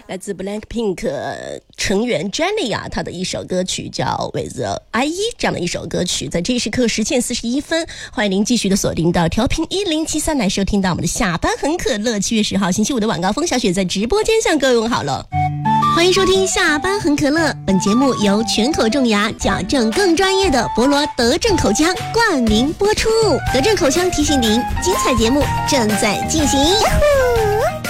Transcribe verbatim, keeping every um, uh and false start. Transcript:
来自 Blackpink 成员 Jennie 啊，她的一首歌曲叫 With I E 这样的一首歌曲，在这一时刻十点四十一分，欢迎您继续的锁定到调频一零七三来收听到我们的下班很可乐。七月十号星期五的晚高峰，小雪在直播间向各位问好了。欢迎收听下班很可乐，本节目由全口种牙矫正更专业的博罗德正口腔冠名播出。德正口腔提醒您，精彩节目正在进行。